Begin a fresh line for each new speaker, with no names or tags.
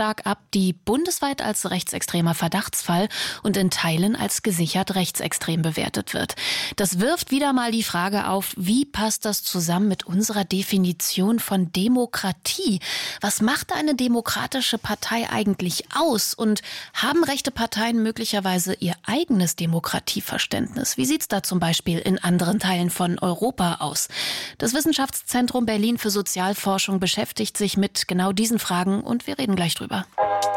stark ab, die bundesweit als rechtsextremer Verdachtsfall und in Teilen als gesichert rechtsextrem bewertet wird. Das wirft wieder mal die Frage auf, wie passt das zusammen mit unserer Definition von Demokratie? Was macht eine demokratische Partei eigentlich aus? Und haben rechte Parteien möglicherweise ihr eigenes Demokratieverständnis? Wie sieht's da zum Beispiel in anderen Teilen von Europa aus? Das Wissenschaftszentrum Berlin für Sozialforschung beschäftigt sich mit genau diesen Fragen und wir reden gleich drüber.